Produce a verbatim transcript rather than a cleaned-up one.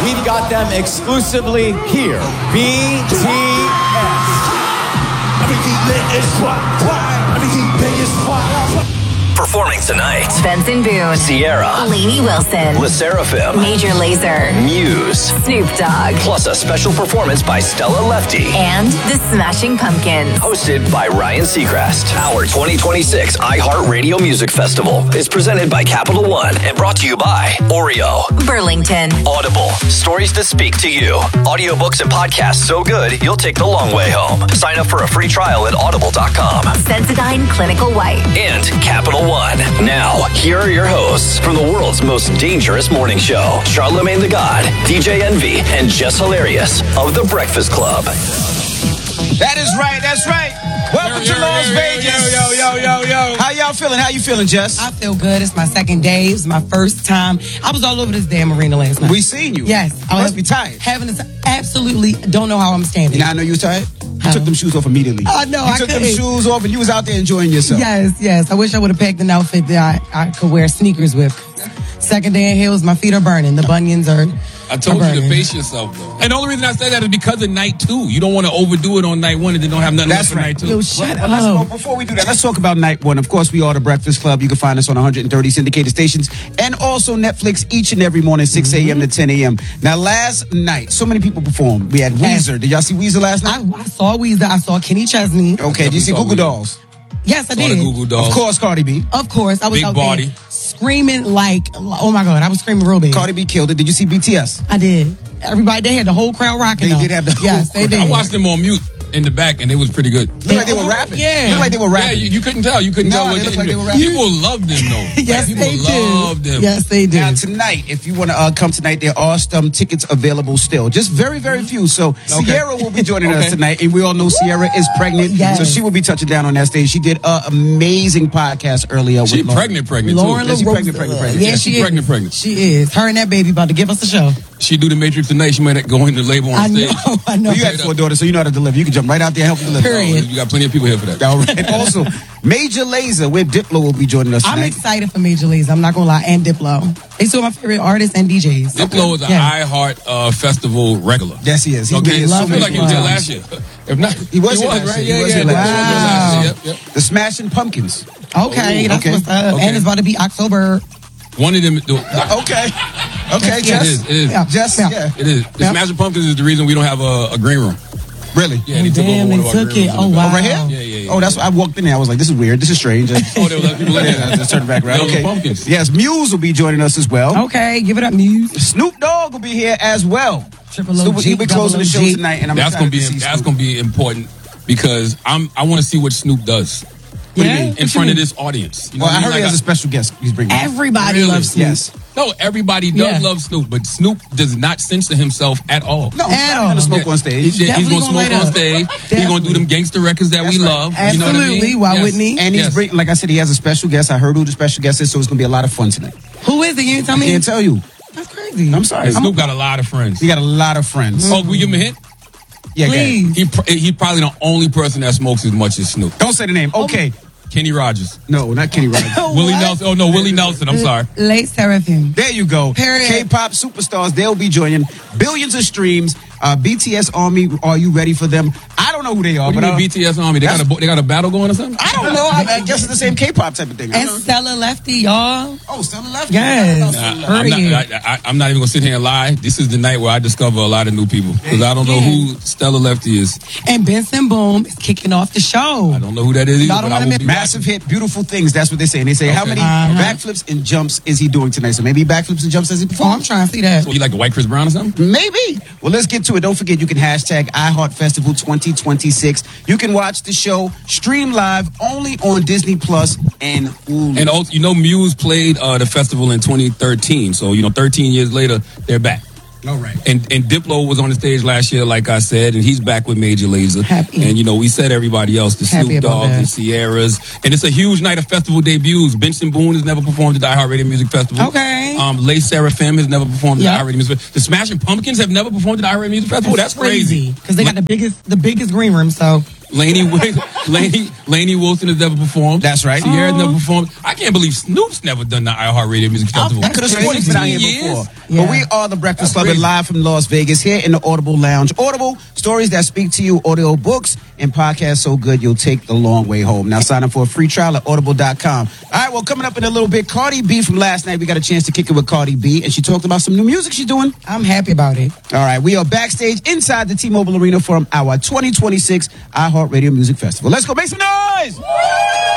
we've got them exclusively here. B T S. Performing tonight, Benson Boone, Sierra, Lainey Wilson, Le Seraphim, Major Lazer, Muse, Snoop Dogg, plus a special performance by Stella Lefty. and the Smashing Pumpkins. Hosted by Ryan Seacrest. Our twenty twenty-six iHeartRadio Music Festival is presented by Capital One and brought to you by Oreo, Burlington, Audible, stories that speak to you. Audiobooks and podcasts so good, you'll take the long way home. Sign up for a free trial at audible dot com. Sensodyne Clinical White. And Capital One. Now, here are your hosts from the world's most dangerous morning show, Charlamagne the God, D J Envy, and Jess Hilarious of The Breakfast Club. That is right, that's right. Welcome yo, to yo, Las yo, Vegas. Yo, yo, yo, yo, yo. How y'all feeling? How you feeling, Jess? I feel good. It's my second day. It's my first time. I was all over this damn arena last night. We seen you. Yes. You must be tired. Having this, absolutely don't know how I'm standing. You know, I know you was tired. You How? took them shoes off immediately. Oh, no, You I took them couldn't. shoes off and you was out there enjoying yourself. Yes, yes. I wish I would have packed an outfit that I, I could wear sneakers with. Second day in heels, my feet are burning. The bunions are. I told are you to burning. pace yourself, though. And the only reason I said that is because of night two. You don't want to overdo it on night one and then don't have nothing That's left for right. night two. Yo, shut Well, let's, up. well, before we do that, let's talk about night one. Of course, we are The Breakfast Club. You can find us on one hundred thirty syndicated stations and also Netflix each and every morning, six a.m. to ten a.m. Now, last night, so many people performed. We had Weezer. Did y'all see Weezer last night? I, I saw Weezer. I saw Kenny Chesney. Okay, did you see saw Google Weezer. Dolls? Yes, I Saw did. the Google Dolls. Of course, Cardi B. Of course. I was Big out body. there screaming like, oh my God, I was screaming real big. Cardi B killed it. Did you see B T S? I did. Everybody, they had the whole crowd rocking. They though. did have the whole Yes, they crowd. did. I watched them on mute in the back, and it was pretty good. Looked like they were rapping. Yeah. Looked like they were Yeah, rapping. you, you couldn't tell. You couldn't No, tell what they looked like they were rapping. People loved them, though. Yes, People they loved do. them. Yes, they do. Now tonight, if you want to uh, come tonight, there are some tickets available still. Just very, very few. So Sierra will be joining us Okay. tonight, and we all know Sierra is pregnant, Yes. so she will be touching down on that stage. She did an amazing podcast earlier. She with Lauren. pregnant, pregnant, Lauren too. Is she LaRosa. pregnant, pregnant, pregnant? Yeah, Yeah, she she is. pregnant, pregnant. She is. Her and that baby about to give us a show. She do the Matrix tonight. She might go into labor on I stage. know. I know. Well, you had four daughters, so you know how to deliver. You can jump right out there and help deliver. Period. You got plenty of people here for that. All right. And also, Major Lazer with Diplo will be joining us I'm tonight. excited for Major Lazer. I'm not gonna lie, and Diplo. They two of my favorite artists and D Js. Diplo is an Yeah. iHeart uh, Festival regular. Yes, he is. He's Okay, been here so so I feel many like he was there times. last year. If not, He was here last right? year. Yeah, He was yeah, here yeah. last year. Last year. Yep, yep. The Smashing Pumpkins. Okay, that's okay, what's up. okay. And it's about to be October. One of them. The, Okay. Okay, it Jess. is. It is. Yeah. Jess, Yeah. yeah. It is. The Yep. Smashing Pumpkins is the reason we don't have a, a green room. Really? Yeah, they Oh, took damn, over one they of our took green it. rooms Oh, in the wow. back. Oh, right here? Yeah, yeah, yeah. Oh, that's why I walked in there. I was like, this is weird. This is strange. Oh, there were other people in there. Just turn it back around. Those Okay. are pumpkins. Yes, Muse will be joining us as well. Okay, give it up, Muse. Snoop Dogg will be here as well. Triple Snoop, O G, he'll be closing the show double O G. tonight, and I'm That's gonna excited be to see that's Snoop. gonna be important because I'm I want to see what Snoop does. What do you Yeah? mean? What In you front of mean? this audience. You know Well, what I mean? heard he Like, has a special guest he's bringing. Everybody Really? loves Snoop. Yes. No, everybody does Yeah. love Snoop, but Snoop does not censor himself at all. No, he's At not all. going to smoke Yeah. on stage. He's, he's Definitely gonna gonna smoke light on up. stage. He's gonna do Definitely. them gangster records that That's we right. love. You know what I Absolutely. mean? Why Yes. wouldn't he? And he's Yes. bring, like I said, he has a special guest. I heard who the special guest is, so it's going to be a lot of fun tonight. Who is it? You didn't tell I me? can't tell you. That's crazy. I'm sorry. Snoop got a lot of friends. He got a lot of friends. Oh, can we give him a hint? Yeah, go ahead. Please. He pr- he's probably the only person that smokes as much as Snoop. Don't say the name. Okay. Kenny Rogers. No, not Kenny Rogers. Willie What? Nelson. Oh no, Willie Nelson. I'm sorry. Late Seraphim. There you go. Period. K-pop superstars, they'll be joining. Billions of streams. Uh, B T S Army, are you ready for them? I don't know who they are. What do you but mean uh, B T S Army? They got a that's- bo- they got a battle going or something? I don't know. I, I guess it's the same K-pop type of thing. I And don't know. Stella Lefty, y'all. Oh, Stella Lefty. Yes. I don't know Nah, Stella I'm, Lefty. not, I, I, I'm not even gonna sit here and lie. This is the night where I discover a lot of new people because I don't know who Stella Lefty is. And Benson Boom is kicking off the show. I don't know who that is either. Y'all don't But I wanna will miss- be Massive hit, beautiful things. That's what they say. And they say, how Okay. many Uh-huh. backflips and jumps is he doing tonight? So maybe backflips and jumps as he Oh, I'm performs? trying to see that. So you like the white Chris Brown or something? Maybe. Well, let's get to it. Don't forget, you can hashtag iHeartFestival twenty twenty-six. You can watch the show stream live only on Disney Plus and Hulu. And also, you know, Muse played uh, the festival in twenty thirteen. So you know, thirteen years later, they're back. All right. And and Diplo was on the stage last year, like I said, and he's back with Major Lazer. Happy. And you know, we said everybody else, the Happy Snoop about Dogg's that. and Sierras, and it's a huge night of festival debuts. Benson Boone has never performed at the iHeartRadio Music Festival. Okay. Um, Les Seraphim has never performed at Yeah. the iHeartRadio Music Festival. The Smashing Pumpkins have never performed at the iHeartRadio Music Festival. That's crazy. Because they got the biggest, the biggest green room. So Laney, Laney, Laney Wilson has never performed. That's right. Sierra's never performed. I can't believe Snoop's never done the iHeartRadio Music Festival. I could have sworn he's been out here years? before. Yeah. But we are the Breakfast That's Club and crazy. live from Las Vegas here in the Audible Lounge. Audible, stories that speak to you, audio books, and podcasts so good you'll take the long way home. Now sign up for a free trial at audible dot com. All right, well, coming up in a little bit, Cardi B from last night. We got a chance to kick it with Cardi B, and she talked about some new music she's doing. I'm happy about it. All right, we are backstage inside the T-Mobile Arena from our twenty twenty-six iHeartRadio Music Festival. Let's go make some noise!